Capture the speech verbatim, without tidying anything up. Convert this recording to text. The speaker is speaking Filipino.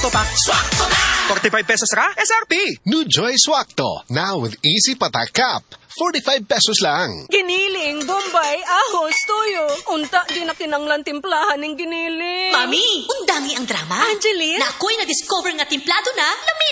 Swakto pa. Swakto na! forty-five pesos ra? S R P. New Joy Swakto. Now with easy patak cap. forty-five pesos lang. Giniling, Bombay, ahos, toyo. Unta, di na kinanglan timplahan ng giniling. Mami, undangi ang drama. Angeline? Na ako'y na-discover nga timplado na na may